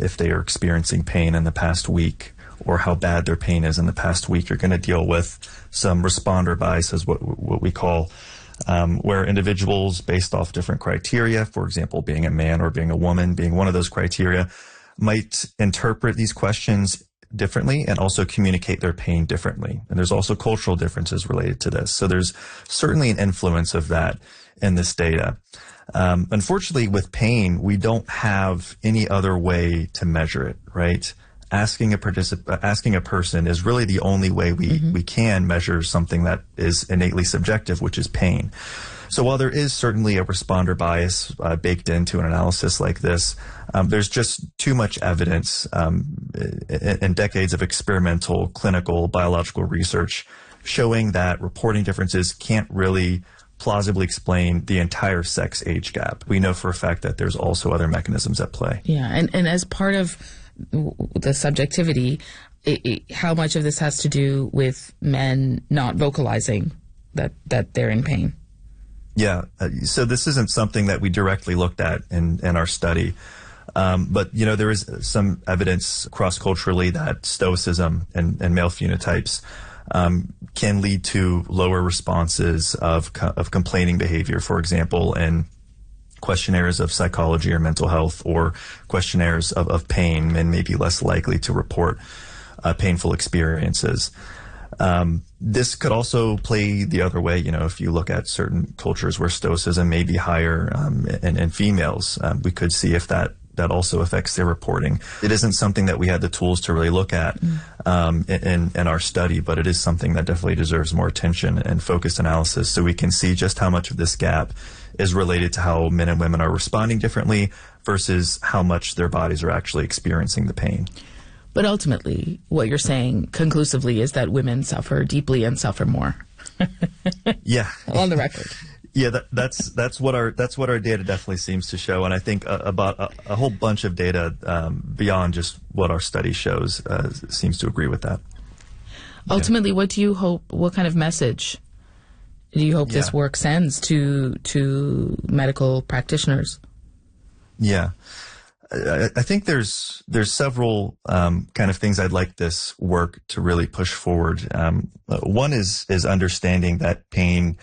if they are experiencing pain in the past week or how bad their pain is in the past week. You're going to deal with some responder biases, what we call, where individuals based off different criteria, for example, being a man or being a woman, being one of those criteria, might interpret these questions differently and also communicate their pain differently. And there's also cultural differences related to this. So there's certainly an influence of that in this data. Unfortunately, with pain, we don't have any other way to measure it, right? Asking a person is really the only way we can measure something that is innately subjective, which is pain. So while there is certainly a responder bias baked into an analysis like this, there's just too much evidence in decades of experimental, clinical, biological research showing that reporting differences can't really plausibly explain the entire sex age gap. We know for a fact that there's also other mechanisms at play. Yeah, and as part of the subjectivity, how much of this has to do with men not vocalizing that they're in pain? Yeah, so this isn't something that we directly looked at in our study. But, there is some evidence cross-culturally that stoicism and male phenotypes can lead to lower responses of complaining behavior, for example, in questionnaires of psychology or mental health or questionnaires of pain. Men may be less likely to report painful experiences. This could also play the other way. If you look at certain cultures where stoicism may be higher in females, we could see if that also affects their reporting. It isn't something that we had the tools to really look at in our study, but it is something that definitely deserves more attention and focused analysis so we can see just how much of this gap is related to how men and women are responding differently versus how much their bodies are actually experiencing the pain. But ultimately, what you're saying conclusively is that women suffer deeply and suffer more. Yeah. On the record. Yeah, that's what our data definitely seems to show, and I think about a whole bunch of data beyond just what our study shows seems to agree with that. Ultimately, what do you hope? What kind of message do you hope this work sends to medical practitioners? Yeah. I think there's several kind of things I'd like this work to really push forward. One is understanding that pain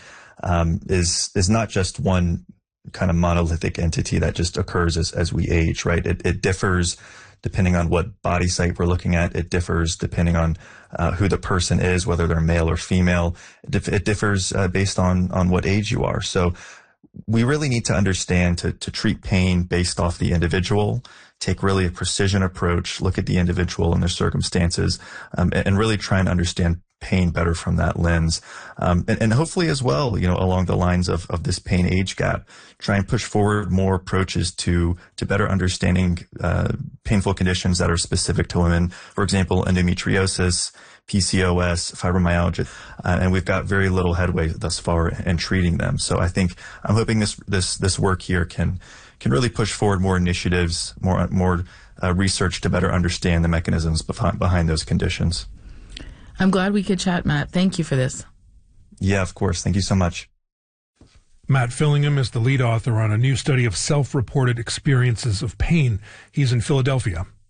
is not just one kind of monolithic entity that just occurs as we age, right? It differs depending on what body site we're looking at. It differs depending on who the person is, whether they're male or female. It differs based on what age you are. So we really need to understand to treat pain based off the individual, take really a precision approach, look at the individual and their circumstances, and really try and understand pain better from that lens. And hopefully as well, along the lines of this pain age gap, try and push forward more approaches to better understanding painful conditions that are specific to women. For example, endometriosis, PCOS, fibromyalgia, and we've got very little headway thus far in treating them. So I'm hoping this work here can really push forward more initiatives, more research to better understand the mechanisms behind those conditions. I'm glad we could chat, Matt. Thank you for this. Yeah, of course. Thank you so much. Matt Fillingham is the lead author on a new study of self-reported experiences of pain. He's in Philadelphia.